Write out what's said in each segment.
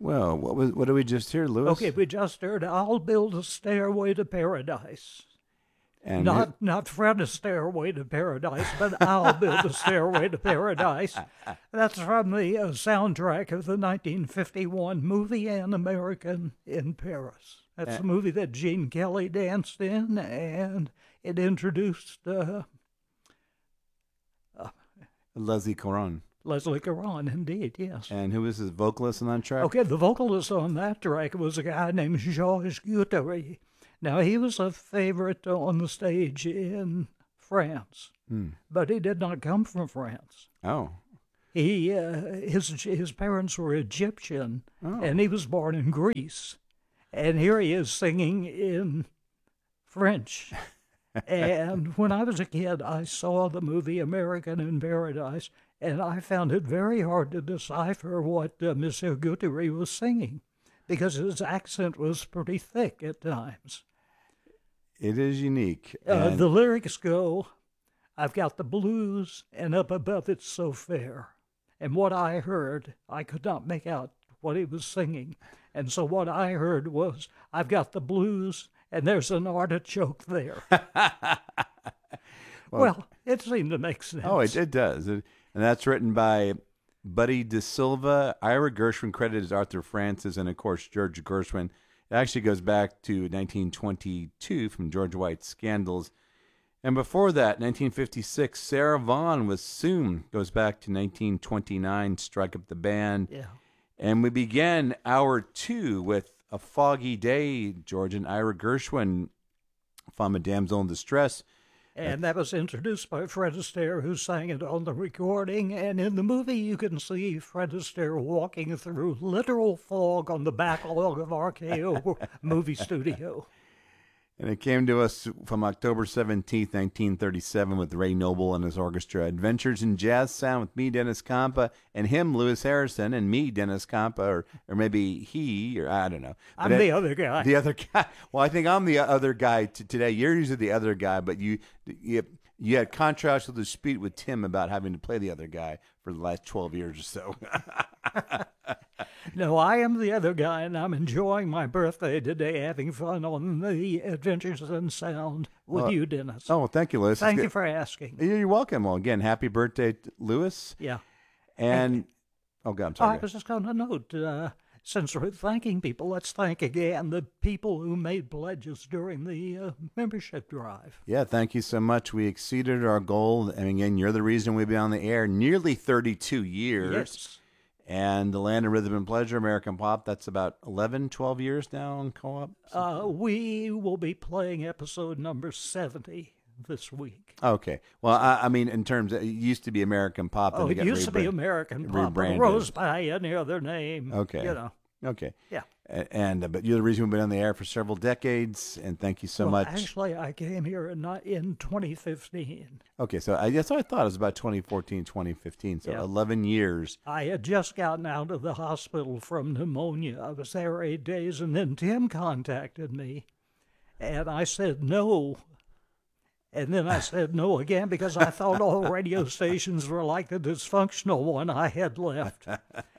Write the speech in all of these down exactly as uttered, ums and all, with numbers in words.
Well, what was what did we just hear, Louis? Okay, we just heard I'll Build a Stairway to Paradise. and Not it- not Fred a Stairway to Paradise, but I'll Build a Stairway to Paradise. That's from the uh, soundtrack of the nineteen fifty-one movie An American in Paris. That's Uh, the movie that Gene Kelly danced in, and it introduced uh, Leslie Caron. Leslie Caron, indeed, yes. And who was his vocalist on that track? Okay, the vocalist on that track was a guy named Georges Guthrie. Now, he was a favorite on the stage in France, Hmm. but he did not come from France. Oh. He, uh, his, his parents were Egyptian, Oh. and he was born in Greece. And here he is singing in French. And when I was a kid, I saw the movie American in Paradise, and I found it very hard to decipher what uh, Monsieur Guthrie was singing, because his accent was pretty thick at times. It is unique. Uh, and- the lyrics go, I've got the blues, and up above it's so fair. And what I heard, I could not make out what he was singing. And so what I heard was, I've got the blues, and there's an artichoke there. well, it seemed to make sense. Oh, it, it does. It- and that's written by Buddy De Silva, Ira Gershwin credited as Arthur Francis, and of course George Gershwin. It actually goes back to nineteen twenty-two from George White's Scandals. And before that, nineteen fifty-six, Sarah Vaughan was Soon. Goes back to nineteen twenty-nine, Strike Up the Band. Yeah. And we began hour two with A Foggy Day, George and Ira Gershwin, from A Damsel in Distress. And that was introduced by Fred Astaire, who sang it on the recording. And in the movie, you can see Fred Astaire walking through literal fog on the backlog of R K O movie studio. And it came to us from October seventeenth, nineteen thirty-seven, with Ray Noble and his orchestra. Adventures in Jazz Sound with me, Dennis Campa, and him, Louis Harrison, and me, Dennis Campa, or or maybe he, or I don't know. I'm But the it- other guy. The other guy. Well, I think I'm the other guy t- today. You're usually the other guy, but you you you had contrasted the dispute with Tim about having to play the other guy for the last twelve years or so. No, I am the other guy, and I'm enjoying my birthday today, having fun on the Adventures in Sound with Well, you, Dennis. Oh, thank you, Louis. Thank It's you good- for asking. You're welcome. Well, again, happy birthday, to Louis. Yeah. And oh, God, I'm I sorry. was just going to note, uh, since we're thanking people, let's thank again the people who made pledges during the uh, membership drive. Yeah, thank you so much. We exceeded our goal. And again, you're the reason we've been on the air nearly thirty-two years. Yes. And the Land of Rhythm and Pleasure, American Pop, that's about eleven, twelve years now on co-op. Uh, we will be playing episode number seventy this week. Okay. Well, I, I mean, in terms of, it used to be American Pop. Oh, then it got used to be rebrand- American Pop. It rebranded. rose by any other name. Okay. You know. Okay. Yeah. A- And, uh, but you're the reason we've been on the air for several decades, and thank you so well, much. Actually, I came here in, not in twenty fifteen. Okay, so I guess I thought it was about twenty fourteen, twenty fifteen, so Yeah. eleven years. I had just gotten out of the hospital from pneumonia. I was there eight days, and then Tim contacted me, and I said no. And then I said no again because I thought all radio stations were like the dysfunctional one I had left.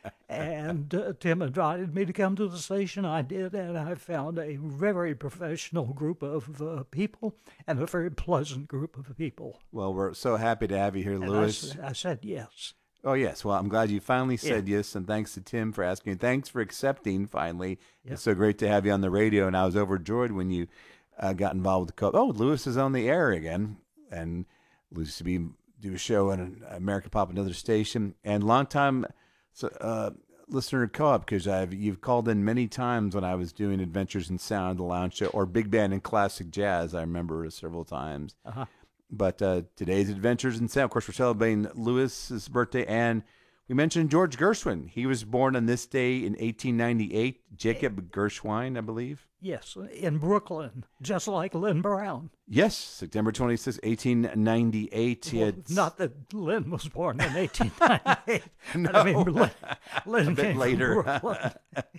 And uh, Tim invited me to come to the station. I did, and I found a very professional group of uh, people and a very pleasant group of people. Well, we're so happy to have you here, And I, Louis. s- I said yes. Oh, yes. Well, I'm glad you finally said yes, and thanks to Tim for asking. Thanks for accepting, finally. Yeah. It's so great to have you on the radio, and I was overjoyed when you uh, got involved with the co Oh, Louis is on the air again, and Louis used to be, do a show on American Pop, another station, and longtime so, uh, listener to Co-op, because I've you've called in many times when I was doing Adventures in Sound, the lounge show, or Big Band and Classic Jazz. I remember several times. Uh-huh. But uh, today's Adventures in Sound, of course, we're celebrating Louis's birthday, and we mentioned George Gershwin. He was born on this day in eighteen ninety-eight. Jacob Gershwin, I believe. Yes, in Brooklyn, just like Lynn Brown. Yes, September twenty-sixth, eighteen ninety-eight. He Well, had not that Lynn was born in eighteen ninety-eight. No. I mean, Lynn, Lynn a bit came later. From Brooklyn.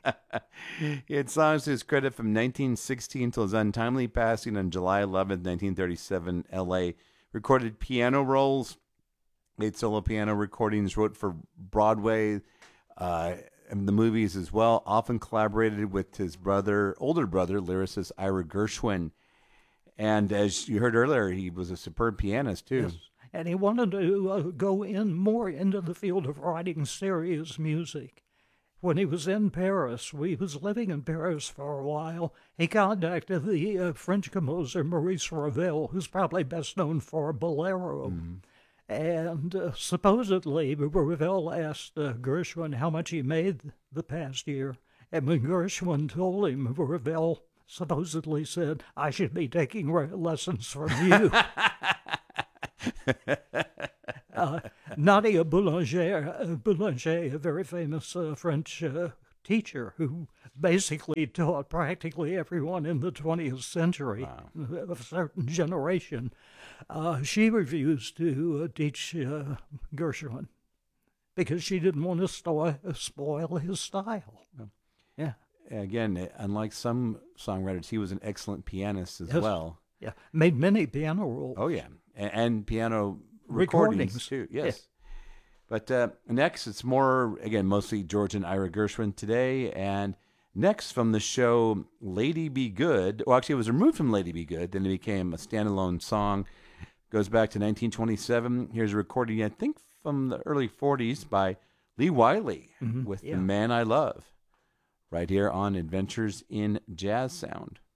He had songs to his credit from nineteen sixteen until his untimely passing on July eleventh, nineteen thirty-seven, L A. Recorded piano rolls, made solo piano recordings, wrote for Broadway, uh, in the movies as well. Often collaborated with his brother, older brother, lyricist Ira Gershwin. And as you heard earlier, he was a superb pianist too. Yes. And he wanted to uh, go in more into the field of writing serious music. When he was in Paris, we was living in Paris for a while, he contacted the uh, French composer Maurice Ravel, who's probably best known for Bolero. Mm-hmm. And uh, supposedly, Ravel asked uh, Gershwin how much he made the past year. And when Gershwin told him, Ravel supposedly said, I should be taking re- lessons from you. uh, Nadia Boulanger, uh, Boulanger, a very famous uh, French uh, teacher who basically taught practically everyone in the twentieth century, wow. of a certain generation, uh, she refused to uh, teach uh, Gershwin because she didn't want to sto- spoil his style. Oh. Yeah. Again, unlike some songwriters, he was an excellent pianist as yes. well. Yeah, made many piano rolls. Oh, yeah, and, and piano recordings, recordings too, yes. Yeah. But uh, next, it's more, again, mostly George and Ira Gershwin today. And next from the show Lady Be Good, well, actually, it was removed from Lady Be Good, then it became a standalone song. Goes back to nineteen twenty-seven. Here's a recording, I think, from the early forties by Lee Wiley mm-hmm. with yeah. The Man I Love, right here on Adventures in Jazz Sound.